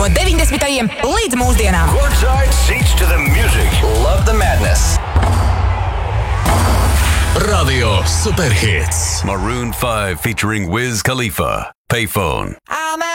No 90. līdz mūsdienām. Courtside seats to the music. Love the madness. Radio Superhits. Maroon 5 featuring Wiz Khalifa. Payphone. I'm